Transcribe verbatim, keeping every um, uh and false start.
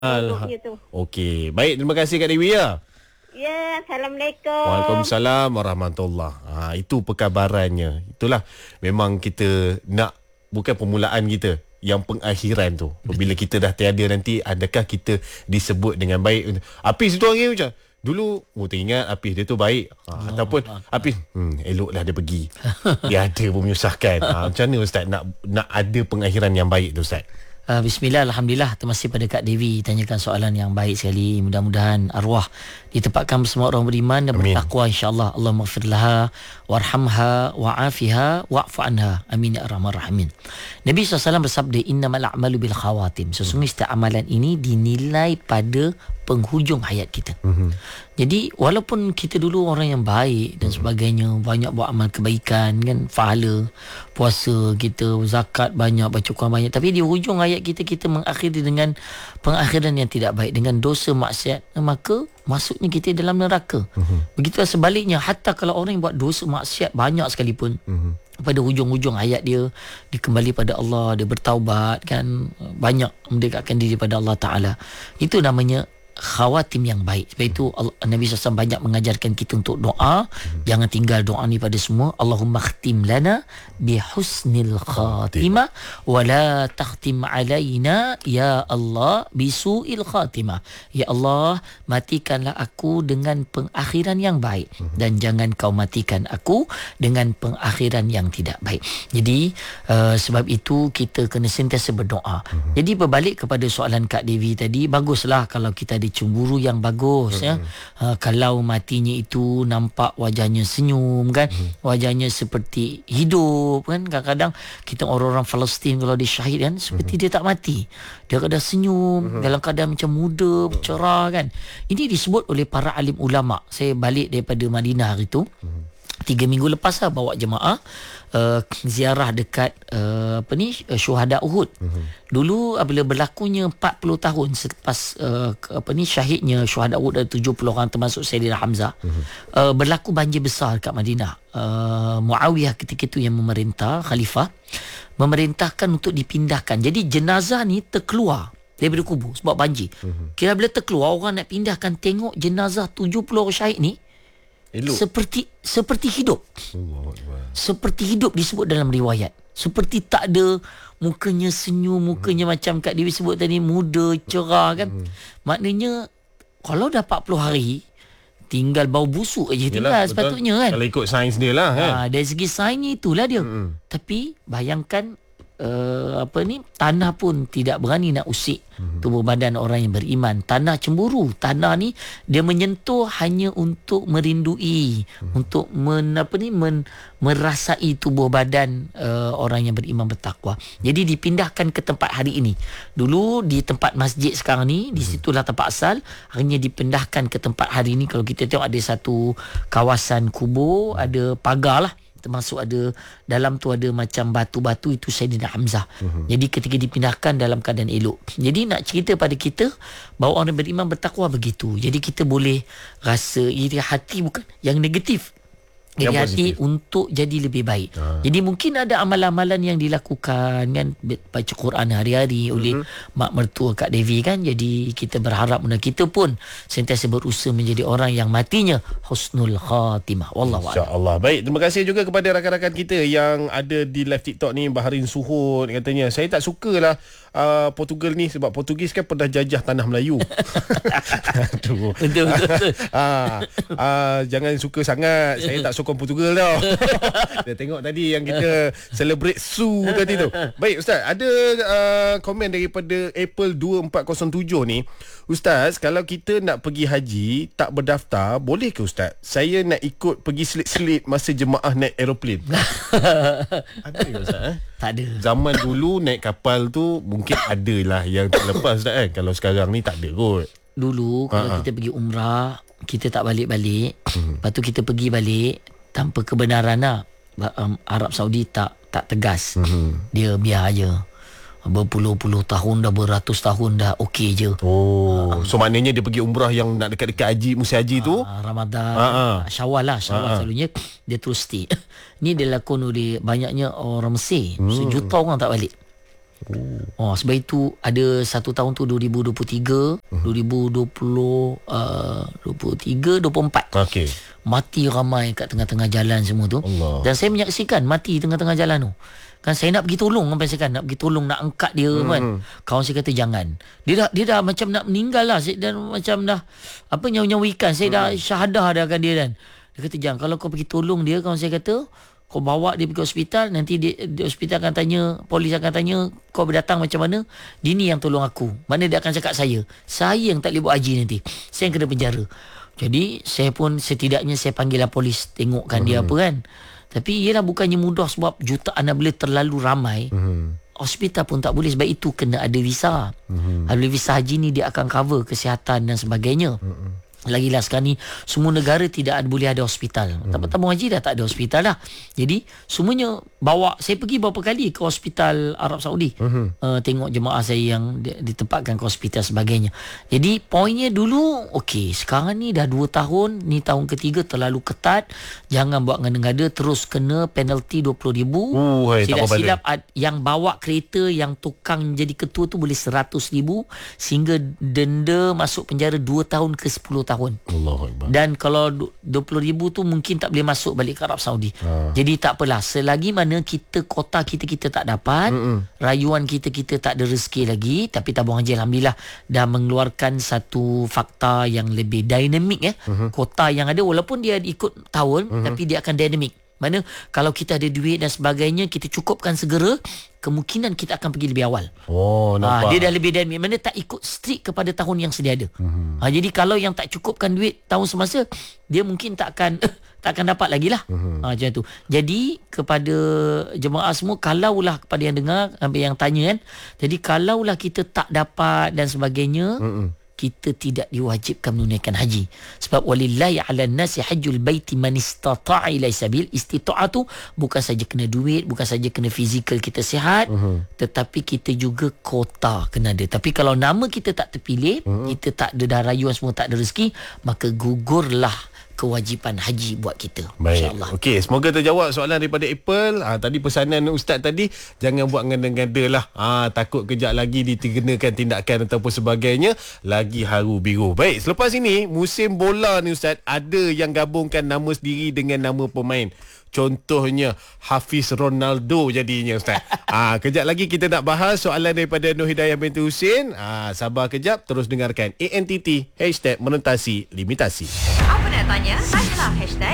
Duduknya tu. Okey, baik, terima kasih Kak Dewi ya. Ya, Assalamualaikum. Waalaikumsalam warahmatullahi. Ha, itu perkabarannya. Itulah memang kita nak, bukan permulaan kita, yang pengakhiran tu. Bila kita dah tiada nanti, adakah kita disebut dengan baik? Apis tu orang macam dulu, oh teringat Apis dia tu baik. Ha, oh, ataupun oh, Apis, hmm, eloklah dia pergi. Dia ada pun menyusahkan. Ha, macam mana Ustaz nak nak ada pengakhiran yang baik tu Ustaz? Uh, Bismillah, Alhamdulillah. Terima kasih pada Kak Devi tanyakan soalan yang baik sekali. Mudah-mudahan arwah ditempatkan bersama orang beriman dan Amin. bertakwa, insya-Allah. Allahumma ighfir laha warhamha wa'afiha wa'fu anha. Amin ya arhamar rahimin. Nabi sallallahu alaihi wasallam bersabda, innamal a'malu bil khawatim. Sesungguhnya setiap amalan ini dinilai pada penghujung hayat kita. Mm-hmm. Jadi walaupun kita dulu orang yang baik dan sebagainya, banyak buat amal kebaikan kan, pahala, puasa kita, zakat banyak, baca Quran banyak, tapi di hujung hayat kita kita mengakhiri dengan pengakhiran yang tidak baik, dengan dosa maksiat, maka masuknya kita dalam neraka. Mm-hmm. Begitulah sebaliknya, hatta kalau orang yang buat dosa maksiat banyak sekalipun, mm-hmm, pada hujung-hujung hayat dia, dia kembali pada Allah, dia bertaubat kan, banyak mendekatkan diri pada Allah Ta'ala, itu namanya khawatim yang baik. Sebab itu Allah, Nabi sallallahu alaihi wasallam banyak mengajarkan kita untuk doa. Hmm. Jangan tinggal doa ni pada semua. Allahumma khtim lana bi husnil khatimah wa la takhtim alaina ya Allah bi su'il khatimah. Ya Allah, matikanlah aku dengan pengakhiran yang baik, hmm, dan jangan kau matikan aku dengan pengakhiran yang tidak baik. Jadi uh, sebab itu kita kena sentiasa berdoa. Hmm. Jadi berbalik kepada soalan Kak Devi tadi, baguslah kalau kita ada cemburu yang bagus, hmm, ya. Ha, kalau matinya itu nampak wajahnya senyum kan, hmm, wajahnya seperti hidup kan. Kadang-kadang kita orang-orang Palestin kalau dia syahid kan, seperti, hmm, dia tak mati, dia kadang senyum, hmm, dalam keadaan macam muda, cerah kan. Ini disebut oleh para alim ulama. Saya balik daripada Madinah hari tu, hmm, tiga minggu lepas lah, bawa jemaah Uh, ziarah dekat uh, apa ni uh, syuhada Uhud. Uh-huh. Dulu apabila berlakunya empat puluh tahun selepas uh, apa ni syahidnya syuhada Uhud, ada tujuh puluh orang termasuk Sayyidina Hamzah. Uh-huh. Uh, berlaku banjir besar dekat Madinah. Uh, Muawiyah ketika itu yang memerintah, khalifah, memerintahkan untuk dipindahkan. Jadi jenazah ni terkeluar daripada kubur sebab banjir. Uh-huh. Kira bila terkeluar, orang nak pindahkan, tengok jenazah tujuh puluh orang syahid ni elok, seperti seperti hidup. Allah. Seperti hidup disebut dalam riwayat. Seperti tak ada, mukanya senyum, mukanya, hmm, macam Kak Dewi sebut tadi, muda, cerah kan. Hmm. Maknanya kalau dah empat puluh hari, tinggal bau busuk aja tinggal. Yelah, sepatutnya kan. Kalau ikut sains dia lah kan. Ha, dari segi sainsnya itulah dia. Hmm. Tapi bayangkan Uh, apa ni, tanah pun tidak berani nak usik, hmm, tubuh badan orang yang beriman. Tanah cemburu. Tanah ni dia menyentuh hanya untuk merindui, hmm, untuk men, apa ni, men, merasai tubuh badan uh, orang yang beriman bertakwa. Jadi dipindahkan ke tempat hari ini. Dulu di tempat masjid sekarang ni, di situlah tempat asal. Hanya dipindahkan ke tempat hari ini. Kalau kita tengok ada satu kawasan kubur, ada pagar lah, termasuk ada dalam tu ada macam batu-batu, itu Sayyidina Hamzah. Uh-huh. Jadi ketika dipindahkan dalam keadaan elok. Jadi nak cerita pada kita bahawa orang beriman bertakwa begitu. Jadi kita boleh rasa iri hati, bukan yang negatif, iri hati untuk jadi lebih baik. Ha. Jadi mungkin ada amalan-amalan yang dilakukan kan, baca Quran hari-hari oleh uh-huh. mak mertua Kak Devi kan. Jadi kita berharap mudah kita pun sentiasa berusaha menjadi orang yang matinya husnul khatimah. Wallahu a'lam. Insya-Allah. Baik, terima kasih juga kepada rakan-rakan kita yang ada di live TikTok ni. Baharin Suhud katanya, saya tak sukalah uh, Portugal ni sebab Portugis kan pernah jajah tanah Melayu. Aduh. Betul betul. ah, ah, jangan suka sangat. Saya tak sokong Portugal tau. Dia tengok tadi yang kita celebrate Su tadi tu. Baik Ustaz, ada uh, komen daripada April dua empat kosong tujuh ni. Ustaz, kalau kita nak pergi haji tak berdaftar, boleh ke Ustaz? Saya nak ikut pergi selit-selit masa jemaah naik aeroplan. Ada ke Ustaz? Eh? Tak ada. Zaman dulu naik kapal tu mungkin ada lah yang terlepas Ustaz kan. Kalau sekarang ni tak ada kot. Dulu kalau Ha-ha. kita pergi umrah, kita tak balik-balik. Hmm. Lepas tu kita pergi balik tanpa kebenaran lah. Um, Arab Saudi tak tak tegas. Hmm. Dia biar je. Berpuluh-puluh tahun dah, beratus tahun dah, okey je. Oh, uh, so maknanya dia pergi umrah yang nak dekat-dekat haji, musim haji uh, tu Ramadan, uh-huh. Syawal lah, Syawal uh-huh. selalunya dia terus stay. Ni dia lakon oleh banyaknya orang Mesir. Hmm. Sejuta orang tak balik. Oh, sebab itu ada satu tahun tu dua ribu dua puluh tiga, uh-huh. dua ribu dua puluh, uh, dua puluh tiga, dua puluh empat. Okey. Mati ramai kat tengah-tengah jalan semua tu. Allah. Dan saya menyaksikan mati tengah-tengah jalan tu. Kan saya nak pergi tolong, sampai saya kan nak pergi tolong, nak angkat dia hmm. kan. Kawan saya kata jangan. Dia dah dia dah macam nak meninggal lah. Saya dah macam dah apa nyawa-nyawa ikan. Saya hmm. dah syahadah dah kan dia kan. Dia kata jangan, kalau kau pergi tolong dia, kawan saya kata, kau bawa dia pergi hospital, nanti dia, di hospital akan tanya, polis akan tanya kau berdatang macam mana. Dia ni yang tolong aku. Mana dia akan cakap saya. Saya yang tak boleh buat haji nanti. Saya yang kena penjara. Jadi saya pun setidaknya saya panggil lah polis, tengokkan hmm. dia apa kan. Tapi ialah bukannya mudah sebab jutaan bila terlalu ramai. Mm-hmm. Hospital pun tak boleh sebab itu kena ada visa. Mm-hmm. Ada visa haji ni dia akan cover kesihatan dan sebagainya. Mm-hmm. Lagi-lagi sekarang ni semua negara tidak ada, boleh ada hospital. Hmm. Tapi tabung haji dah tak ada hospital dah. Jadi semuanya bawa, saya pergi beberapa kali ke hospital Arab Saudi. Hmm. Uh, tengok jemaah saya yang ditempatkan ke hospital sebagainya. Jadi poinnya dulu okey, sekarang ni dah dua tahun, ni tahun ketiga terlalu ketat. Jangan buat ngada-ngada, terus kena penalti dua puluh ribu. Uh, hai, silap-silap ad, yang bawa kereta, yang tukang jadi ketua tu boleh seratus ribu, sehingga denda masuk penjara dua tahun ke sepuluh tahun. Allahuakbar. Dan kalau dua puluh ribu tu mungkin tak boleh masuk balik ke Arab Saudi. Ha. Jadi tak apalah, selagi mana kita kota kita kita tak dapat, Mm-mm. rayuan kita kita tak ada rezeki lagi, tapi tabung haji alhamdulillah dah mengeluarkan satu fakta yang lebih dinamik eh. Uh-huh. Kota yang ada walaupun dia ikut tahun, uh-huh. tapi dia akan dinamik. Mana kalau kita ada duit dan sebagainya, kita cukupkan segera, kemungkinan kita akan pergi lebih awal. Oh, nampak. Ha, dia dah lebih dinamik. Mana tak ikut strict kepada tahun yang sedia ada. Uh-huh. Ha, jadi kalau yang tak cukupkan duit tahun semasa, dia mungkin tak akan tak akan dapat lagi lah. Uh-huh. Ha, macam tu. Jadi kepada jemaah semua, kalaulah kepada yang dengar, yang tanya kan, jadi kalaulah kita tak dapat dan sebagainya, uh-huh. kita tidak diwajibkan menunaikan haji. Sebab walillahi 'alan nasi hajjul baiti man istata'a ilaihi sabil. Istita'ah tu bukan saja kena duit, bukan saja kena fizikal kita sihat, uh-huh. tetapi kita juga kota kena ada. Tapi kalau nama kita tak terpilih, uh-huh. kita tak ada dah rayuan semua, tak ada rezeki, maka gugurlah kewajipan haji buat kita. Baik. Okey, semoga terjawab soalan daripada Apple. Ha, tadi pesanan Ustaz tadi, jangan buat ngada-ngada lah. Ha, takut kejap lagi dikenakan tindakan ataupun sebagainya, lagi haru biru. Baik, selepas ini musim bola ni Ustaz, ada yang gabungkan nama sendiri dengan nama pemain. Contohnya Hafiz Ronaldo jadinya Ustaz. Ah, kejap lagi kita nak bahas soalan daripada Nur Hidayah binti Husin. Ah, sabar kejap, terus dengarkan A N T T hashtag Menentasi Limitasi. Apa nak tanya? Tanyalah hashtag